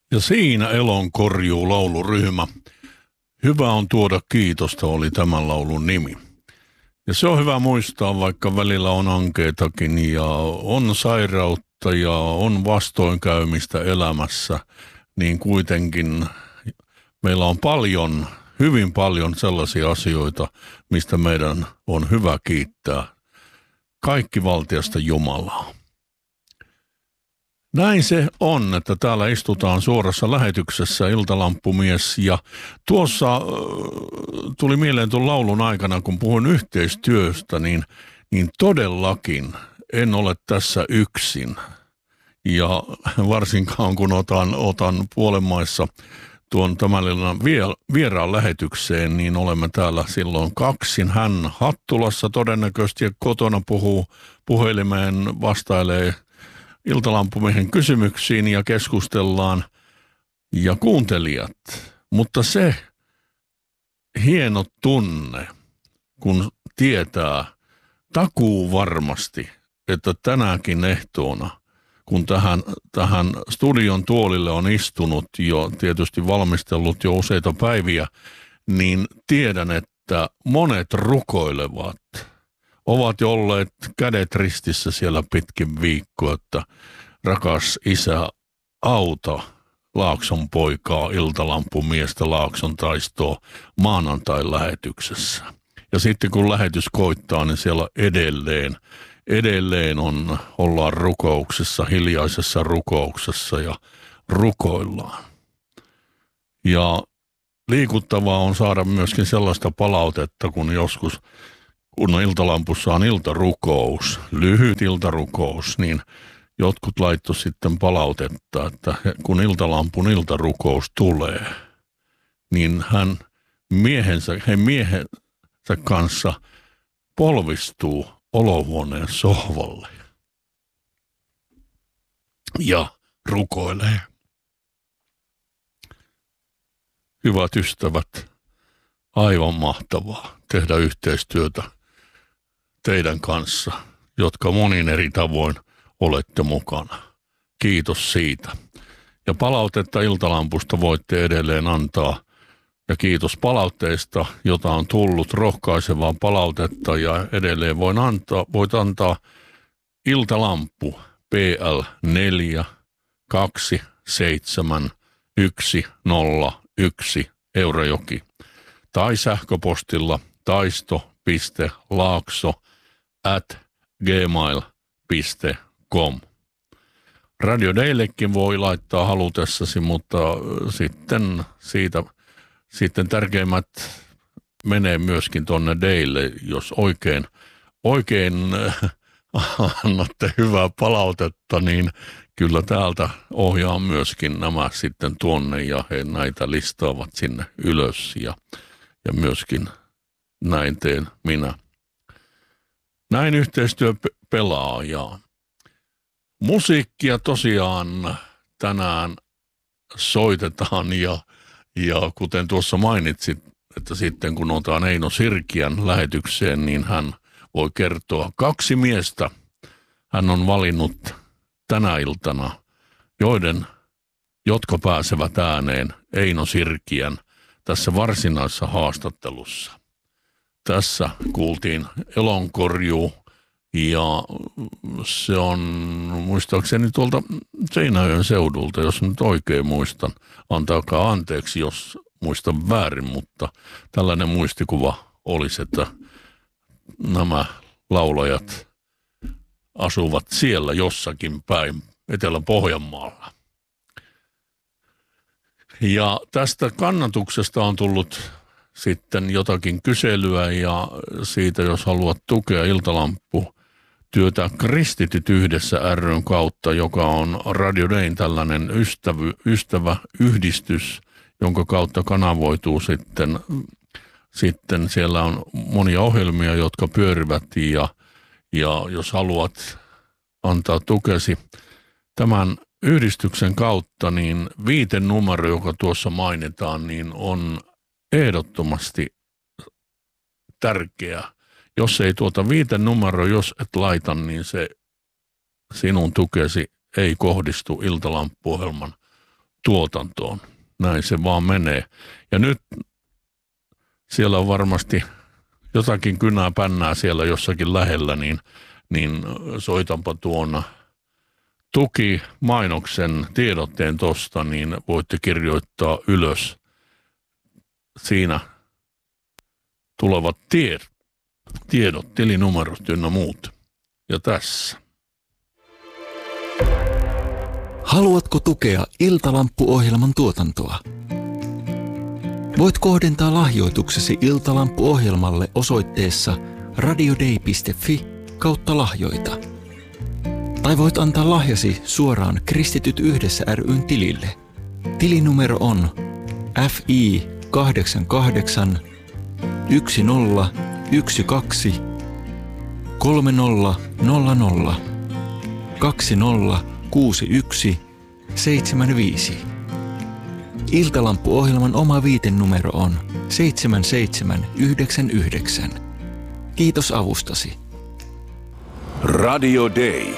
Ja siinä Elonkorjuu lauluryhmä. Hyvä on tuoda kiitosta oli tämän laulun nimi. Ja se on hyvä muistaa, vaikka välillä on ankeitakin ja on sairautta ja on vastoinkäymistä elämässä, niin kuitenkin meillä on paljon, hyvin paljon sellaisia asioita, mistä meidän on hyvä kiittää kaikki valtiasta Jumalaa. Näin se on, että täällä istutaan suorassa lähetyksessä Iltalamppumies ja tuossa tuli mieleen tuon laulun aikana, kun puhun yhteistyöstä, niin todellakin en ole tässä yksin. Ja varsinkaan kun otan puolenmaissa tuon tämän illan vieraan lähetykseen, niin olemme täällä silloin kaksin. Hän Hattulassa todennäköisesti ja kotona puhuu puhelimeen, vastailee Iltalampumiehen kysymyksiin ja keskustellaan ja kuuntelijat. Mutta se hieno tunne, kun tietää takuu varmasti, että tänäkin ehtoona, kun tähän studion tuolille on istunut jo tietysti valmistellut jo useita päiviä, niin tiedän, että monet rukoilevat. Ovat jo olleet kädet ristissä siellä pitkin viikkoa, että rakas isä, auta Laakson poikaa, Iltalampumiestä Laakson taistoa maanantain lähetyksessä. Ja sitten kun lähetys koittaa, niin siellä edelleen ollaan rukouksessa, hiljaisessa rukouksessa ja rukoillaan. Ja liikuttavaa on saada myöskin sellaista palautetta, kun joskus kun Iltalampussa on iltarukous, lyhyt iltarukous, niin jotkut laittoi sitten palautetta, että kun Iltalampun iltarukous tulee, niin hän miehensä kanssa polvistuu olohuoneen sohvalle ja rukoilee. Hyvät ystävät, aivan mahtavaa tehdä yhteistyötä teidän kanssa, jotka monin eri tavoin olette mukana. Kiitos siitä. Ja palautetta Iltalampusta voitte edelleen antaa. Ja kiitos palautteista, jota on tullut, rohkaisevaa palautetta. Ja edelleen voit antaa Iltalampu PL 4 27 101 Eurajoki tai sähköpostilla taisto.laakso@gmail.com. Radio Dayllekin voi laittaa halutessasi, mutta sitten tärkeimmät menee myöskin tonne Daille, jos oikein annatte hyvää palautetta, niin kyllä täältä ohjaan myöskin nämä sitten tuonne ja he näitä listaavat sinne ylös ja myöskin näin teen minä. Näin yhteistyö pelaa ja musiikkia tosiaan tänään soitetaan ja kuten tuossa mainitsit, että sitten kun otan Eino Sirkiän lähetykseen, niin hän voi kertoa 2 miestä. Hän on valinnut tänä iltana, jotka pääsevät ääneen Eino Sirkiän tässä varsinaisessa haastattelussa. Tässä kuultiin Elonkorjuu ja se on muistaakseni tuolta Seinäjoen seudulta, jos nyt oikein muistan. Antaakaa anteeksi, jos muistan väärin, mutta tällainen muistikuva olisi, että nämä laulajat asuvat siellä jossakin päin Etelä-Pohjanmaalla. Ja tästä kannatuksesta on tullut sitten jotakin kyselyä ja siitä, jos haluat tukea Iltalamppu-työtä Kristityt yhdessä ry:n kautta, joka on Radio Dayn tällainen ystäväyhdistys, jonka kautta kanavoituu sitten siellä on monia ohjelmia, jotka pyörivät ja jos haluat antaa tukesi tämän yhdistyksen kautta, niin viitenumero, joka tuossa mainitaan, niin on ehdottomasti tärkeä. Jos ei tuota viitenumero, jos et laita, niin se sinun tukesi ei kohdistu Iltalamppu-ohjelman tuotantoon. Näin se vaan menee. Ja nyt siellä on varmasti jotakin kynää pännää siellä jossakin lähellä, niin soitanpa tuon tukimainoksen tiedotteen tosta, niin voitte kirjoittaa ylös. Siinä tulevat tiedot, tilinumerot ynnä muut. Ja tässä. Haluatko tukea Iltalampu-ohjelman tuotantoa? Voit kohdentaa lahjoituksesi Iltalampu-ohjelmalle osoitteessa radiodei.fi/lahjoita. Tai voit antaa lahjasi suoraan Kristityt Yhdessä ry:n tilille. Tilinumero on FI 88 1012 3000 2061 75. Iltalampu-ohjelman oma viitenumero on 7799. Kiitos avustasi. Radio Day.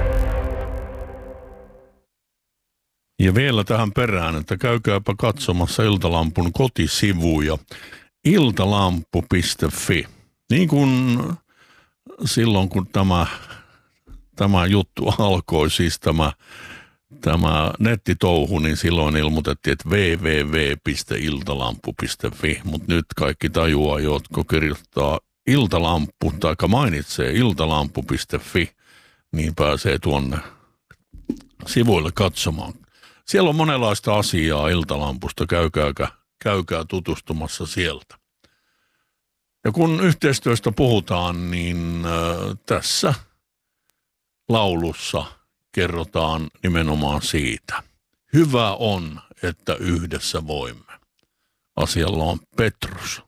Ja vielä tähän perään, että käykääpä katsomassa Iltalampun kotisivuja iltalampu.fi. Niin kuin silloin, kun tämä juttu alkoi, siis tämä nettitouhu, niin silloin ilmoitettiin, että www.iltalampu.fi, mutta nyt kaikki tajuaa, jotka kirjoittaa Iltalampu tai mainitsee iltalampu.fi, niin pääsee tuonne sivuille katsomaan. Siellä on monenlaista asiaa Iltalampusta, käykää tutustumassa sieltä. Ja kun yhteistyöstä puhutaan, niin tässä laulussa kerrotaan nimenomaan siitä. Hyvä on, että yhdessä voimme. Asialla on Petrus.